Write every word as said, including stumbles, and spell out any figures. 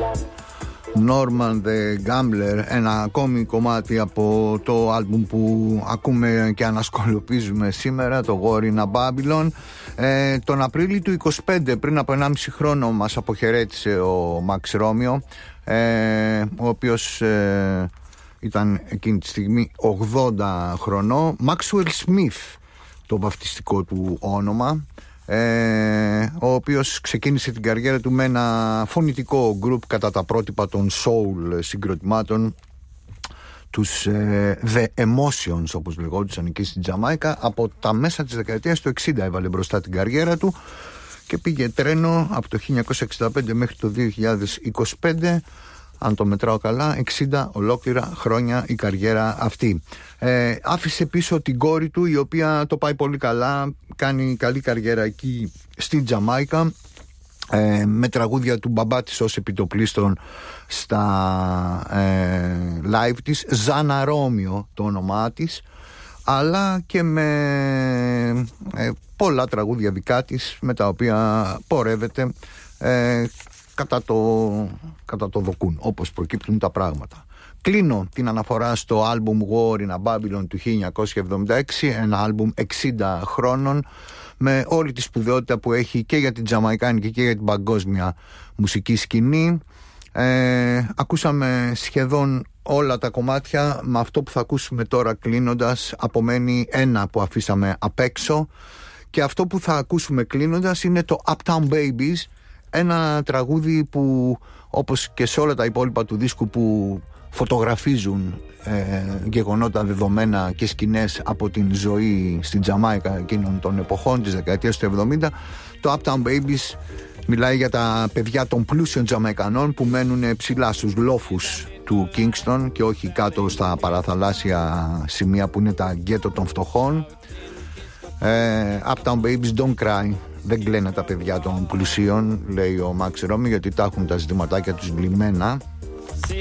Norman the Gambler, ένα ακόμη κομμάτι από το άλμπουμ που ακούμε και ανασκολοπίζουμε σήμερα, το War in a Babylon. ε, Τον Απρίλιο του είκοσι πέντε, πριν από ενάμιση χρόνο, μας αποχαιρέτησε ο Max Romeo, ε, ο οποίος ε, ήταν εκείνη τη στιγμή ογδόντα χρονών. Maxwell Smith το βαφτιστικό του όνομα, ε, ο οποίος ξεκίνησε την καριέρα του με ένα φωνητικό γκρουπ κατά τα πρότυπα των soul συγκροτημάτων, τους ε, The Emotions όπως λεγόντουσαν εκεί στην Τζαμάικα. Από τα μέσα της δεκαετίας του εξήντα έβαλε μπροστά την καριέρα του και πήγε τρένο από το χίλια εννιακόσια εξήντα πέντε μέχρι το δύο χιλιάδες είκοσι πέντε, αν το μετράω καλά, εξήντα ολόκληρα χρόνια η καριέρα αυτή. Ε, άφησε πίσω την κόρη του, η οποία το πάει πολύ καλά, κάνει καλή καριέρα εκεί στην Τζαμάικα, ε, με τραγούδια του μπαμπά της ως επιτοπλίστων στα ε, live της, Ζάνα Ρώμιο το όνομά της, αλλά και με ε, πολλά τραγούδια δικά της, με τα οποία πορεύεται ε, κατά το, κατά το δοκούν, όπως προκύπτουν τα πράγματα. Κλείνω την αναφορά στο άλμπουμ War in a Babylon του χίλια εννιακόσια εβδομήντα έξι, ένα άλμπουμ εξήντα χρόνων, με όλη τη σπουδαιότητα που έχει και για την τζαμαϊκάνικη και για την παγκόσμια μουσική σκηνή. Ε, ακούσαμε σχεδόν όλα τα κομμάτια. Με αυτό που θα ακούσουμε τώρα κλείνοντας, απομένει ένα που αφήσαμε απ' έξω, και αυτό που θα ακούσουμε κλείνοντας είναι το Uptown Babies, ένα τραγούδι που, όπως και σε όλα τα υπόλοιπα του δίσκου που φωτογραφίζουν ε, γεγονότα, δεδομένα και σκηνές από την ζωή στην Τζαμάικα εκείνων των εποχών της δεκαετίας του εβδομήντα, το Uptown Babies μιλάει για τα παιδιά των πλούσιων Τζαμαϊκανών που μένουν ψηλά στους λόφους του Kingston και όχι κάτω στα παραθαλάσσια σημεία που είναι τα γκέτο των φτωχών. ε, Uptown Babies don't cry, δεν κλαίνε τα παιδιά των πλουσίων, λέει ο Max Romeo, γιατί τα έχουν τα ζητηματάκια τους λυμμένα.